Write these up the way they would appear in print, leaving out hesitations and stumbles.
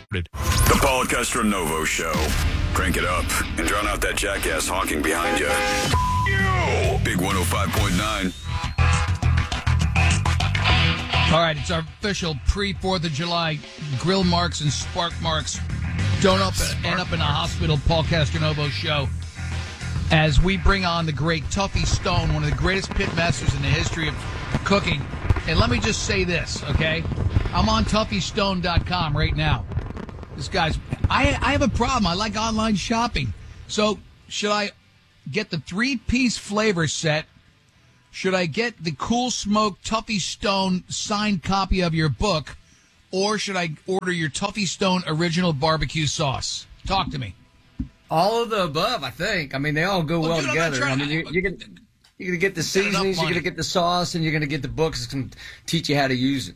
The Paul Castronovo Show. Crank it up and drown out that jackass honking behind you. Big 105.9. All right, it's our official pre-4th of July grill marks and spark marks. Don't end up in a hospital Paul Castronovo Show as we bring on the great Tuffy Stone, one of the greatest pitmasters in the history of cooking. And let me just say this, okay? I'm on TuffyStone.com right now. This guy's... I have a problem. I like online shopping. So, should I get the 3-piece flavor set? Should I get the Cool Smoke Tuffy Stone signed copy of your book? Or should I order your Tuffy Stone original barbecue sauce? Talk to me. All of the above, I think. I mean, they all go well together. I mean, you're going to get the seasonings, you're going to get the sauce, and you're going to get the books that's going to teach you how to use it.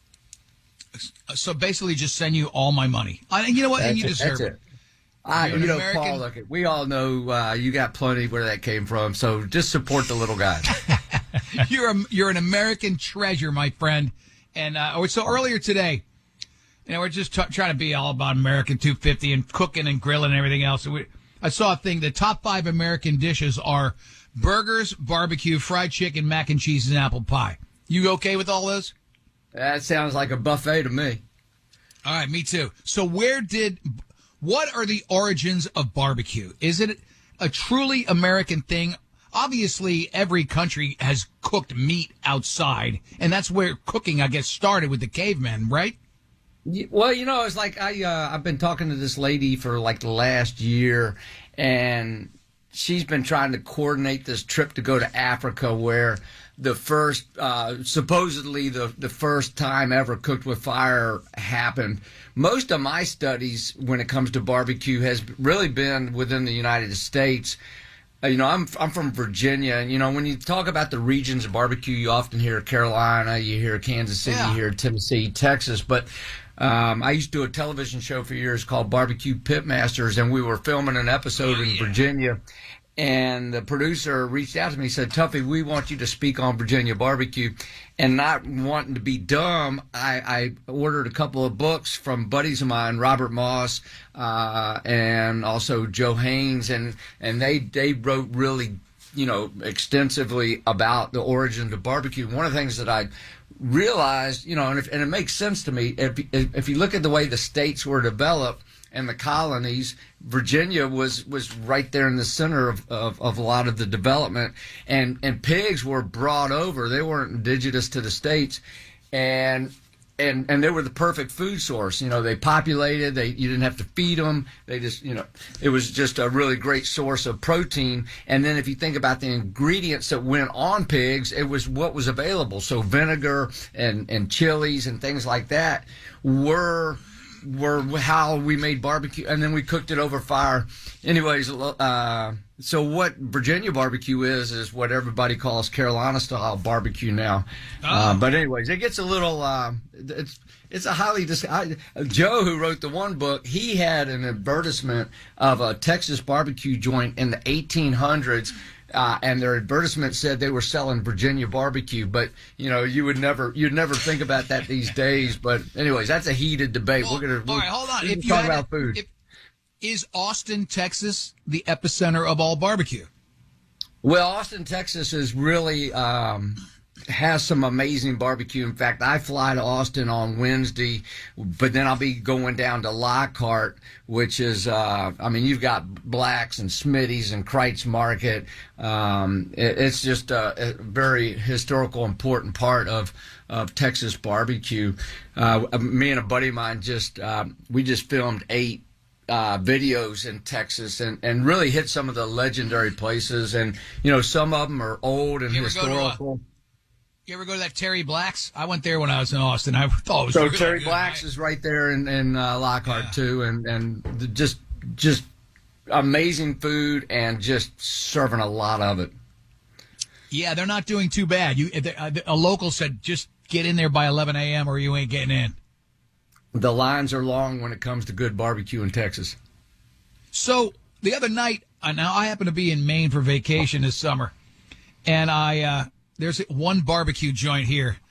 So basically just send you all my money. You know what? And you deserve it. Paul, look, we all know you got plenty where that came from, so just support the little guy. You're an American treasure, my friend. And so earlier today, we're just trying to be all about American 250 and cooking and grilling and everything else. I saw a thing. The top 5 American dishes are burgers, barbecue, fried chicken, mac and cheese, and apple pie. You okay with all those? That sounds like a buffet to me. All right, me too. So what are the origins of barbecue? Is it a truly American thing? Obviously, every country has cooked meat outside, and that's where cooking, I guess, started with the cavemen, right? Well, it's like I've been talking to this lady for like the last year, and she's been trying to coordinate this trip to go to Africa where the first, supposedly the first time ever cooked with fire happened. Most of my studies when it comes to barbecue has really been within the United States. I'm from Virginia, and when you talk about the regions of barbecue, you often hear Carolina, you hear Kansas City, you hear Tennessee, Texas, but I used to do a television show for years called Barbecue Pitmasters, and we were filming an episode in Virginia, and the producer reached out to me and said, Tuffy, we want you to speak on Virginia barbecue. And not wanting to be dumb, I ordered a couple of books from buddies of mine, Robert Moss and also Joe Haynes, and they wrote really, extensively about the origins of barbecue. One of the things that I realized, and it makes sense to me, if you look at the way the states were developed, and the colonies, Virginia was right there in the center of a lot of the development, and pigs were brought over. They weren't indigenous to the states, and they were the perfect food source. They populated. You didn't have to feed them. They just, it was just a really great source of protein. And then if you think about the ingredients that went on pigs, it was what was available. So vinegar and chilies and things like that were how we made barbecue, and then we cooked it over fire. Anyways, so what Virginia barbecue is what everybody calls Carolina style barbecue now. But anyways, it gets a little. It's a highly Joe, who wrote the one book, he had an advertisement of a Texas barbecue joint in the 1800s. And their advertisement said they were selling Virginia barbecue, but you'd never think about that these days. But anyways, that's a heated debate. All right, hold on. If talk about food. Is Austin, Texas, the epicenter of all barbecue? Well, Austin, Texas is really has some amazing barbecue. In fact, I fly to Austin on Wednesday, but then I'll be going down to Lockhart, which is, you've got Black's and Smitty's and Kreitz Market. It's just a very historical, important part of Texas barbecue. Me and a buddy of mine we just filmed 8 videos in Texas and really hit some of the legendary places. And, some of them are old and historical. You ever go to that Terry Black's? I went there when I was in Austin. I thought it was so really Terry good, Black's right? is right there in Lockhart too, and just amazing food and just serving a lot of it. Yeah, they're not doing too bad. A local said just get in there by 11 a.m. or you ain't getting in. The lines are long when it comes to good barbecue in Texas. So the other night, now I happen to be in Maine for vacation this summer, and there's one barbecue joint here,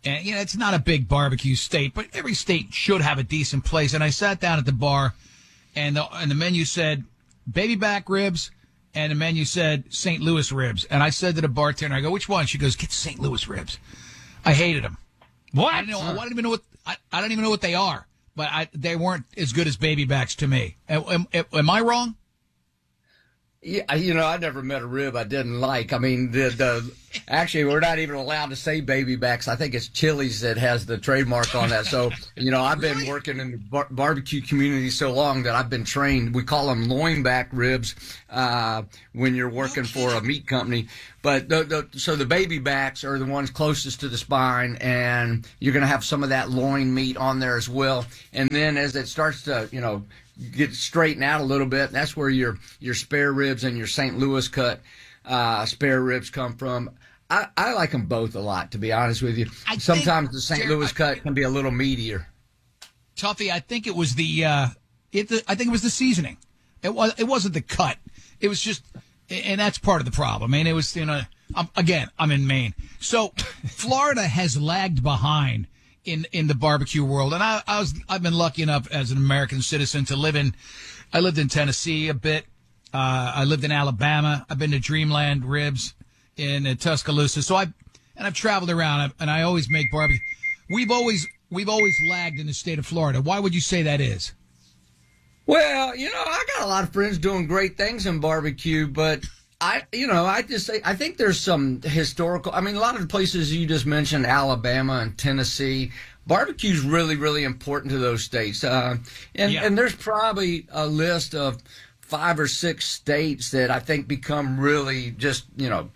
And, it's not a big barbecue state, but every state should have a decent place. And I sat down at the bar, and the menu said baby back ribs, and the menu said St. Louis ribs. And I said to the bartender, I go, which one? She goes, get the St. Louis ribs. I hated them. What? I don't even know what they are, but they weren't as good as baby backs to me. Am I wrong? Yeah, I never met a rib I didn't like. I mean, actually, we're not even allowed to say baby backs. I think it's Chili's that has the trademark on that. So, I've been working in the barbecue community so long that I've been trained. We call them loin back ribs when you're working for a meat company. But so the baby backs are the ones closest to the spine, and you're going to have some of that loin meat on there as well. And then as it starts to, get straightened out a little bit, that's where your spare ribs and your St. Louis cut spare ribs come from. I like them both a lot, to be honest with you. Sometimes the St. Louis cut can be a little meatier. Tuffy, I think it was I think it was the seasoning. It wasn't the cut. It was just, and that's part of the problem. I mean, it was, I'm in Maine. So Florida has lagged behind in the barbecue world. And I've been lucky enough as an American citizen to I lived in Tennessee a bit. I lived in Alabama. I've been to Dreamland Ribs in Tuscaloosa. So I've traveled around, and I always make barbecue. We've always lagged in the state of Florida. Why would you say that is? Well, I got a lot of friends doing great things in barbecue, but I think there's some historical. I mean, a lot of the places you just mentioned, Alabama and Tennessee, barbecue's really, really important to those states. And there's probably a list of 5 or 6 states that I think become really just,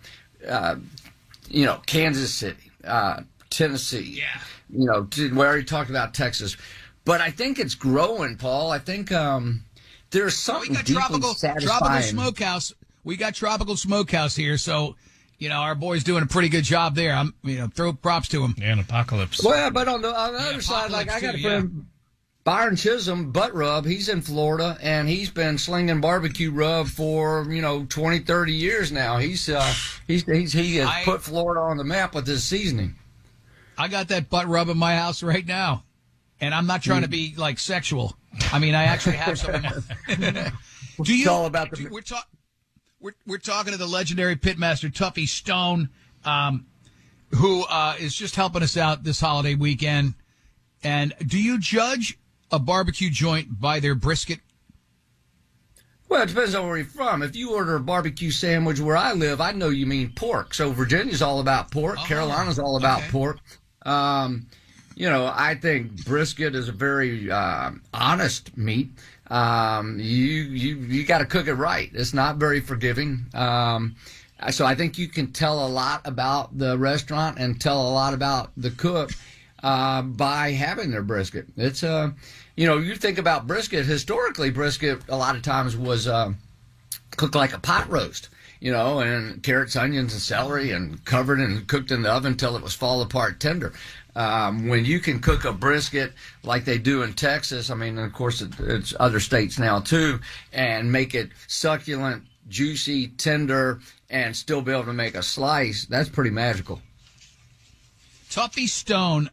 Kansas City, Tennessee. Yeah. We already talked about Texas, but I think it's growing, Paul. I think there's something deeply satisfying. Tropical Smokehouse. We got Tropical Smokehouse here, so our boy's doing a pretty good job there. I'm throw props to him. Yeah, and Apocalypse. Well, but on the other side, like I got a friend, Byron Chisholm, Butt Rub. He's in Florida, and he's been slinging barbecue rub for 20, 30 years now. He has put Florida on the map with his seasoning. I got that butt rub in my house right now, and I'm not trying to be like sexual. I mean, I actually have some. It's all about the. We're talking to the legendary pitmaster Tuffy Stone, who is just helping us out this holiday weekend. And do you judge a barbecue joint by their brisket? Well, it depends on where you're from. If you order a barbecue sandwich where I live, I know you mean pork. So Virginia's all about pork. Carolina's all about pork. I think brisket is a very honest meat. You got to cook it right. It's not very forgiving. So I think you can tell a lot about the restaurant and tell a lot about the cook by having their brisket. It's you think about brisket. Historically, brisket a lot of times was cooked like a pot roast. And carrots, onions, and celery, and covered and cooked in the oven until it was fall apart tender. When you can cook a brisket like they do in Texas, I mean, of course, it's other states now too, and make it succulent, juicy, tender, and still be able to make a slice, that's pretty magical. Tuffy Stone,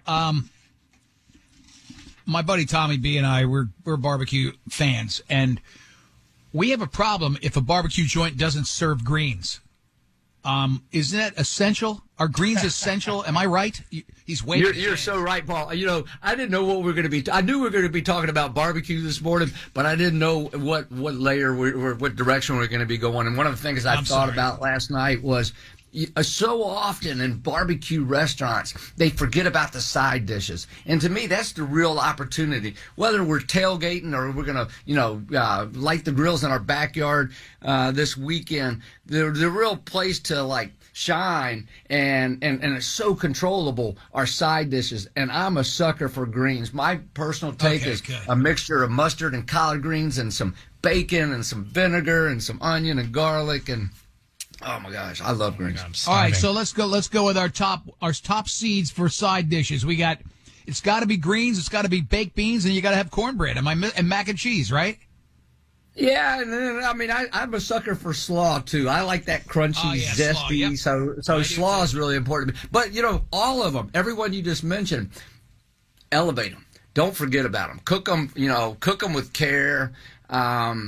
my buddy Tommy B and I, we're barbecue fans, and we have a problem if a barbecue joint doesn't serve greens. Isn't that essential? Are greens essential? Am I right? He's waiting. You're so right, Paul. I didn't know what we were going to be. I knew we were going to be talking about barbecue this morning, but I didn't know what layer what direction we were going to be going. And one of the things I thought about last night was, so often in barbecue restaurants, they forget about the side dishes. And to me, that's the real opportunity. Whether we're tailgating or we're going to, light the grills in our backyard this weekend, the real place to, shine and it's so controllable are side dishes. And I'm a sucker for greens. My personal take is a mixture of mustard and collard greens and some bacon and some vinegar and some onion and garlic and... Oh my gosh, I love greens. All right, so let's go with our top seeds for side dishes. We got, it's got to be greens, it's got to be baked beans, and you got to have cornbread and mac and cheese, right? Yeah, and then, I mean, I'm a sucker for slaw too. I like that crunchy, zesty. Slaw, yep. So slaw is really important to me. But all of them, everyone you just mentioned, elevate them. Don't forget about them. Cook them. Cook them with care. All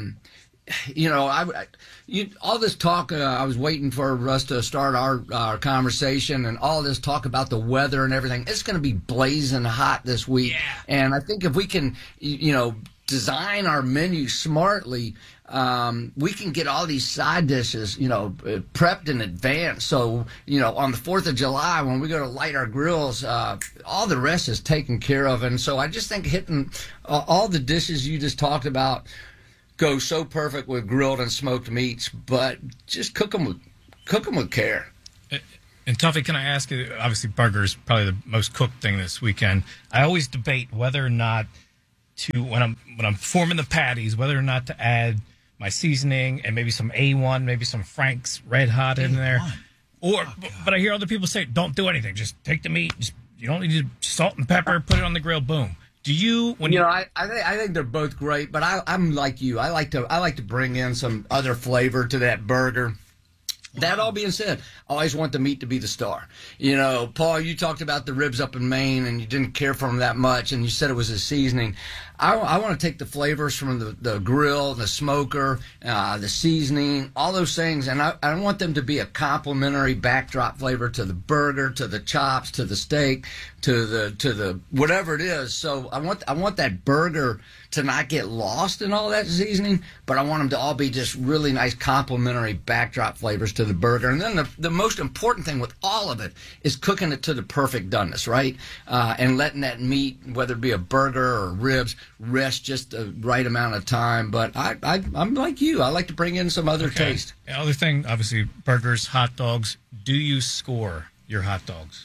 this talk. I was waiting for us to start our conversation, and all this talk about the weather and everything. It's going to be blazing hot this week, and I think if we can, design our menu smartly, we can get all these side dishes, prepped in advance. So, on the 4th of July, when we go to light our grills, all the rest is taken care of. And so I just think hitting all the dishes you just talked about go so perfect with grilled and smoked meats, but just cook them with care. And Tuffy, can I ask you, obviously burgers probably the most cooked thing this weekend. I always debate whether or not when I'm forming the patties, whether or not to add my seasoning and maybe some A1, maybe some Frank's Red Hot in there. But I hear other people say, don't do anything. Just take the meat. You don't need to salt and pepper, put it on the grill, boom. Do you, I think they're both great, but I'm like you. I like to bring in some other flavor to that burger. That all being said, I always want the meat to be the star. Paul, you talked about the ribs up in Maine, and you didn't care for them that much, and you said it was a seasoning. I want to take the flavors from the grill, the smoker, the seasoning, all those things, and I want them to be a complementary backdrop flavor to the burger, to the chops, to the steak, to the whatever it is. So I want that burger to not get lost in all that seasoning, but I want them to all be just really nice complementary backdrop flavors to the burger. And then the most important thing with all of it is cooking it to the perfect doneness, right? And letting that meat, whether it be a burger or ribs, rest just the right amount of time. But I'm like you. I like to bring in some other taste. The other thing, obviously, burgers, hot dogs. Do you score your hot dogs?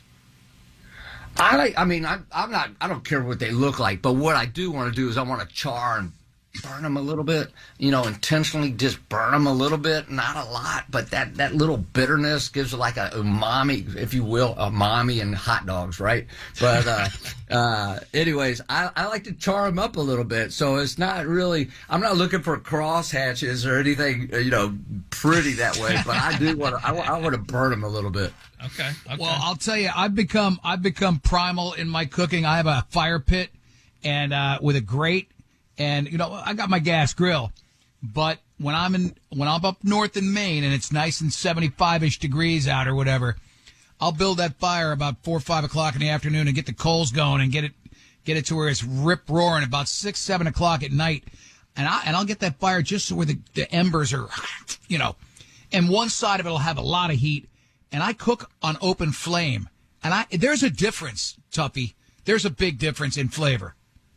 I don't care what they look like, but what I do want to do is I want to char and burn them a little bit, intentionally just burn them a little bit, not a lot, but that little bitterness gives it like a umami, if you will, umami in hot dogs, right? But anyways, I like to char them up a little bit, so it's not really, I'm not looking for cross hatches or anything, pretty that way, but I do want to, I want to burn them a little bit. Okay. Well, I'll tell you, I've become primal in my cooking. I have a fire pit and with a grate. And, I got my gas grill, but when I'm up north in Maine and it's nice and 75-ish degrees out or whatever, I'll build that fire about 4 or 5 o'clock in the afternoon and get the coals going and get it to where it's rip roaring about 6, 7 o'clock at night. And I'll get that fire just so where the embers are, and one side of it will have a lot of heat. And I cook on open flame. And there's a difference, Tuffy. There's a big difference in flavor.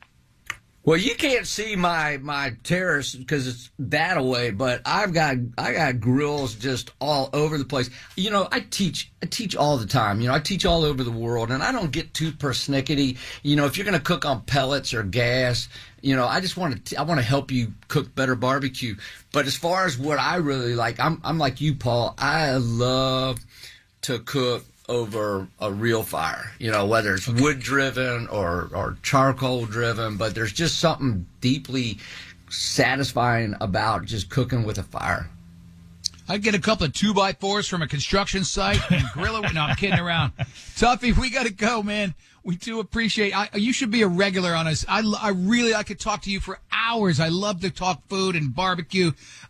Well, you can't see my terrace because it's that away, but I got grills just all over the place. I teach all the time. I teach all over the world, and I don't get too persnickety. If you're going to cook on pellets or gas, I just want to help you cook better barbecue. But as far as what I really like, I'm like you, Paul. I love to cook over a real fire, whether it's wood driven or charcoal driven, but there's just something deeply satisfying about just cooking with a fire. I'd get a couple of 2x4s from a construction site and grill it. No, I'm kidding around. Tuffy, we got to go, man. We do appreciate you should be a regular on us. I could talk to you for hours. I love to talk food and barbecue.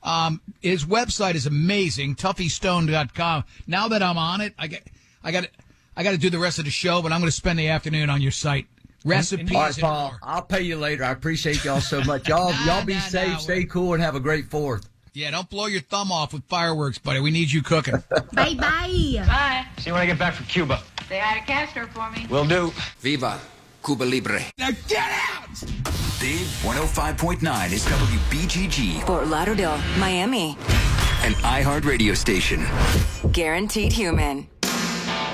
His website is amazing, tuffystone.com. Now that I'm on it, I got to do the rest of the show, but I'm going to spend the afternoon on your site. Recipes all right, Paul, and more. I'll pay you later. I appreciate y'all so much. Y'all be safe, stay cool, and have a great 4th. Yeah, don't blow your thumb off with fireworks, buddy. We need you cooking. Bye-bye. Bye. See you when I get back from Cuba. Say hi to Castro for me. Will do. Viva Cuba Libre. Now get out! Big 105.9 is WBGG. Fort Lauderdale, Miami. An iHeart radio station. Guaranteed human.